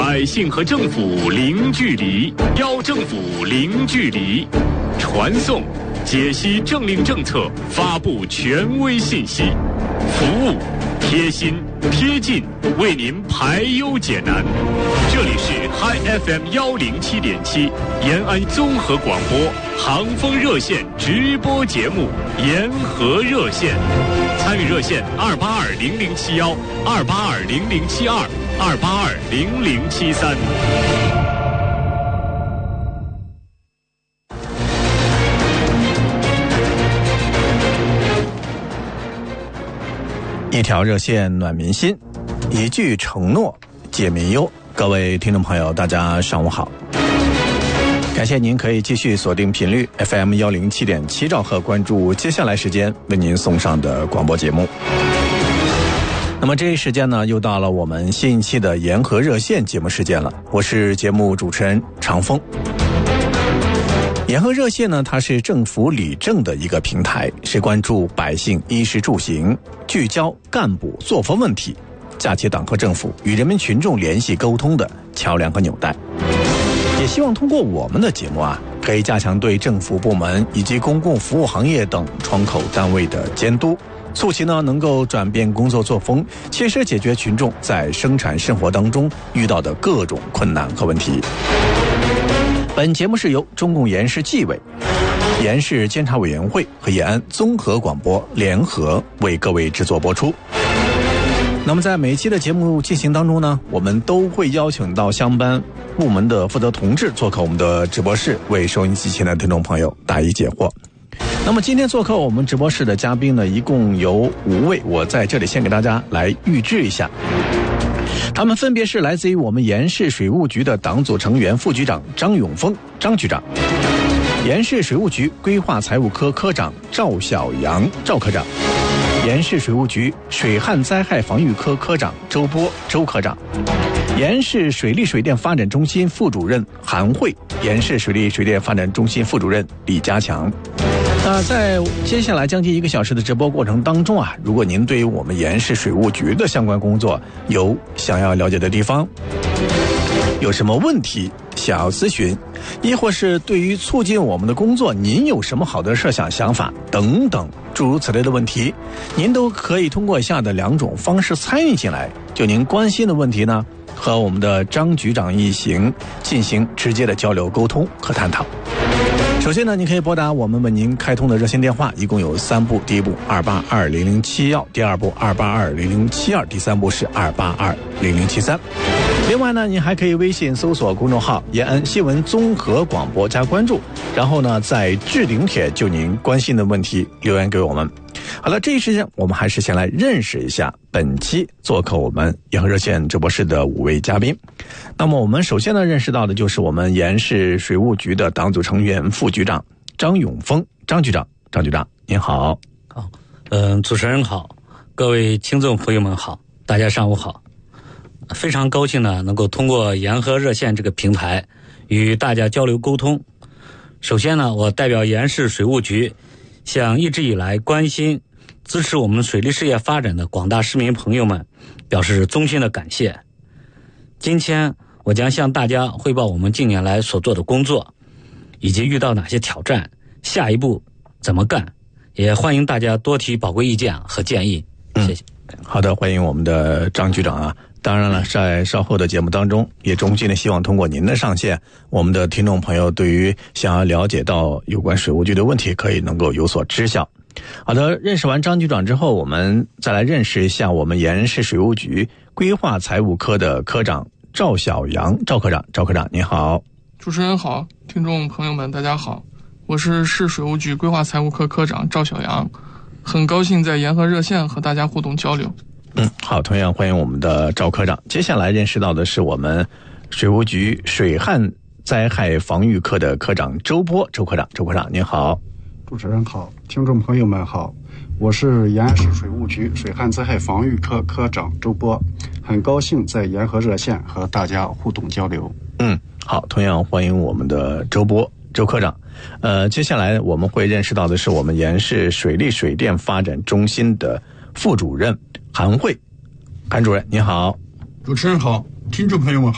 百姓和政府零距离，要政府零距离，传送、解析政令政策，发布权威信息，服务、贴心、贴近，为您排忧解难。这里是 Hi FM 107.7延安综合广播航风热线直播节目延河热线，参与热线2820071、2820072、2820073。 一条热线暖民心，一句承诺解民忧。各位听众朋友，大家上午好，感谢您可以继续锁定频率 FM 107.7兆赫，关注接下来时间为您送上的广播节目。那么这一时间呢，又到了我们新一期的延河热线节目时间了，我是节目主持人长风。延河热线呢，它是政府理政的一个平台，是关注百姓衣食住行，聚焦干部作风问题，架起党和政府与人民群众联系沟通的桥梁和纽带。也希望通过我们的节目可以加强对政府部门以及公共服务行业等窗口单位的监督，促其能够转变工作作风，切实解决群众在生产生活当中遇到的各种困难和问题。本节目是由中共延市纪委、延市监察委员会和延安综合广播联合为各位制作播出。那么在每一期的节目进行当中呢，我们都会邀请到相关部门的负责同志做客我们的直播室，为收音机前的听众朋友答疑解惑。那么今天做客我们直播室的嘉宾呢，一共有5位，我在这里先给大家来预知一下。他们分别是来自于我们延市水务局的党组成员副局长张永峰张局长，延市水务局规划财务科科长赵小阳赵科长，延市水务局水旱灾害防御科科长周波周科长，延市水利水电发展中心副主任韩慧，延市水利水电发展中心副主任李家强。在接下来将近1个小时的直播过程当中如果您对于我们延市水务局的相关工作有想要了解的地方，有什么问题想要咨询，亦或是对于促进我们的工作您有什么好的设想想法等等诸如此类的问题，您都可以通过以下的2种方式参与进来，就您关心的问题呢，和我们的张局长一行进行直接的交流沟通和探讨。首先呢，您可以拨打我们为您开通的热线电话，一共有3部，第一部2820071，第二部2820072，第三部是2820073。另外呢，您还可以微信搜索公众号延安新闻综合广播加关注，然后呢在置顶帖就您关心的问题留言给我们。好了，这一时间我们还是先来认识一下本期做客我们延河热线直播室的5位嘉宾。那么我们首先呢认识到的就是我们延市水务局的党组成员副局长张永峰张局长。张局长您好。 好，主持人好，各位听众朋友们好，大家上午好。非常高兴呢能够通过延河热线这个平台与大家交流沟通。首先呢，我代表延市水务局向一直以来关心支持我们水利事业发展的广大市民朋友们表示衷心的感谢。今天我将向大家汇报我们近年来所做的工作，以及遇到哪些挑战，下一步怎么干，也欢迎大家多提宝贵意见和建议。谢谢。 好的，欢迎我们的张局长当然了，在稍后的节目当中，也衷心的希望通过您的上线，我们的听众朋友对于想要了解到有关水务局的问题，可以能够有所知晓。好的，认识完张局长之后，我们再来认识一下我们延市水务局规划财务科的科长赵小阳赵科长。赵科长您好。 主持人好，听众朋友们大家好，我是市水务局规划财务科科长赵小阳，很高兴在延河热线和大家互动交流。 好，同样欢迎我们的赵科长。接下来认识到的是我们水务局水旱灾害防御科的科长周波周科长。周科长您好。 主持人好，听众朋友们好，我是延安市水务局水旱灾害防御科科长周波，很高兴在延河热线和大家互动交流。 好，同样欢迎我们的周波周科长。接下来我们会认识到的是我们延市水利水电发展中心的副主任韩慧。韩主任您好。 主持人好，听众朋友们好。